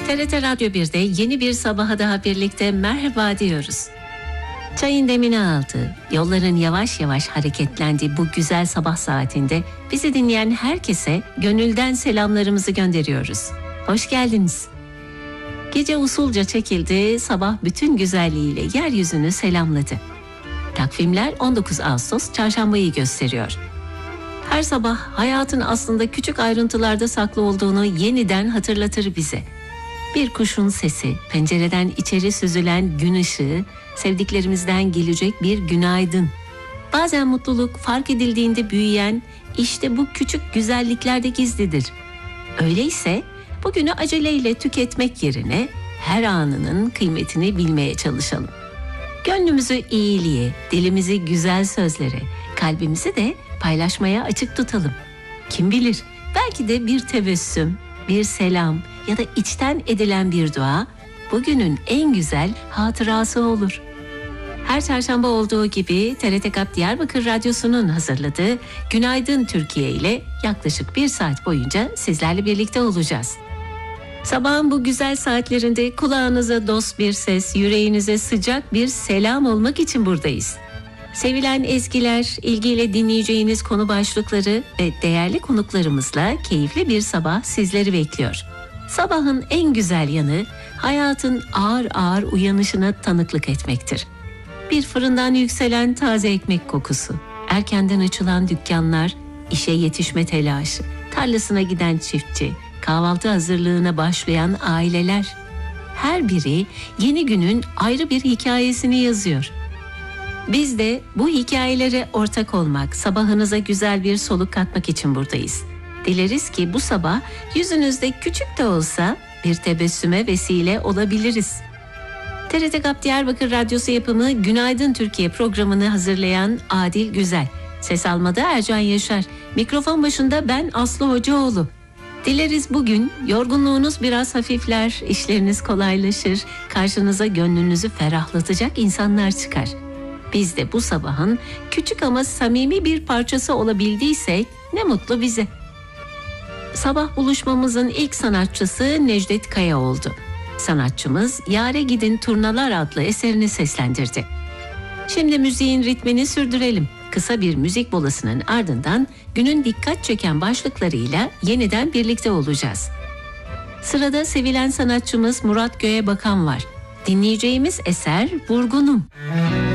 TRT Radyo 1'de yeni bir sabaha daha birlikte merhaba diyoruz. Çayın demini aldı, yolların yavaş yavaş hareketlendiği bu güzel sabah saatinde bizi dinleyen herkese gönülden selamlarımızı gönderiyoruz. Hoş geldiniz. Gece usulca çekildi, sabah bütün güzelliğiyle yeryüzünü selamladı. Takvimler 19 Ağustos çarşambayı gösteriyor. Her sabah hayatın aslında küçük ayrıntılarda saklı olduğunu yeniden hatırlatır bize. Bir kuşun sesi, pencereden içeri süzülen gün ışığı, sevdiklerimizden gelecek bir günaydın. Bazen mutluluk fark edildiğinde büyüyen, işte bu küçük güzelliklerde gizlidir. Öyleyse bugünü aceleyle tüketmek yerine her anının kıymetini bilmeye çalışalım. Gönlümüzü iyiliğe, dilimizi güzel sözlere, kalbimizi de paylaşmaya açık tutalım. Kim bilir, belki de bir tebessüm, bir selam ya da içten edilen bir dua bugünün en güzel hatırası olur. Her çarşamba olduğu gibi TRT GAP Diyarbakır Radyosu'nun hazırladığı Günaydın Türkiye ile yaklaşık 1 saat boyunca sizlerle birlikte olacağız. Sabahın bu güzel saatlerinde kulağınıza dost bir ses, yüreğinize sıcak bir selam olmak için buradayız. Sevilen ezgiler, ilgiyle dinleyeceğiniz konu başlıkları ve değerli konuklarımızla keyifli bir sabah sizleri bekliyor. Sabahın en güzel yanı hayatın ağır ağır uyanışına tanıklık etmektir. Bir fırından yükselen taze ekmek kokusu, erkenden açılan dükkanlar, işe yetişme telaşı, tarlasına giden çiftçi, kahvaltı hazırlığına başlayan aileler. Her biri yeni günün ayrı bir hikayesini yazıyor. Biz de bu hikayelere ortak olmak, sabahınıza güzel bir soluk katmak için buradayız. Dileriz ki bu sabah yüzünüzde küçük de olsa bir tebessüme vesile olabiliriz. TRT GAP Diyarbakır Radyosu yapımı Günaydın Türkiye programını hazırlayan Adil Güzel. Ses almada Ercan Yaşar. Mikrofon başında ben Aslı Hocaoğlu. Dileriz bugün yorgunluğunuz biraz hafifler, işleriniz kolaylaşır, karşınıza gönlünüzü ferahlatacak insanlar çıkar. Biz de bu sabahın küçük ama samimi bir parçası olabildiysek ne mutlu bize. Sabah buluşmamızın ilk sanatçısı Necdet Kaya oldu. Sanatçımız Yâre Gidin Turnalar adlı eserini seslendirdi. Şimdi müziğin ritmini sürdürelim. Kısa bir müzik molasının ardından günün dikkat çeken başlıklarıyla yeniden birlikte olacağız. Sırada sevilen sanatçımız Murat Göğebakan var. Dinleyeceğimiz eser Vurgunum.